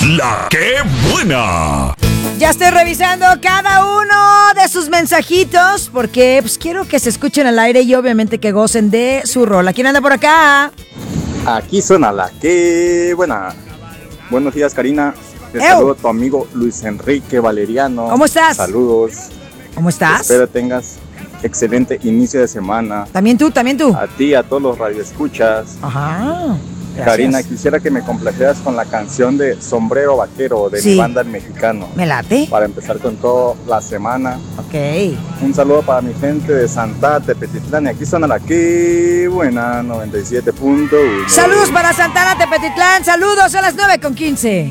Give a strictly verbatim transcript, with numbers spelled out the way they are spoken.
La que buena. Ya estoy revisando cada uno de sus mensajitos porque pues, quiero que se escuchen al aire y obviamente que gocen de su rola. ¿Quién anda por acá? Aquí suena la que buena. Buenos días, Karina. Te ¡Ew! saludo a tu amigo Luis Enrique Valeriano. ¿Cómo estás? Saludos. ¿Cómo estás? Espero tengas excelente inicio de semana. También tú, también tú. A ti, a todos los radioescuchas. Ajá. Gracias. Karina, quisiera que me complacieras con la canción de Sombrero Vaquero de Sí. mi banda El Mexicano. ¿Me late? Para empezar con toda la semana. Ok. Un saludo para mi gente de Santa Tepetitlán. Y aquí suena la que buena noventa y siete punto uno. Saludos para Santana Tepetitlán. Saludos a las nueve con quince.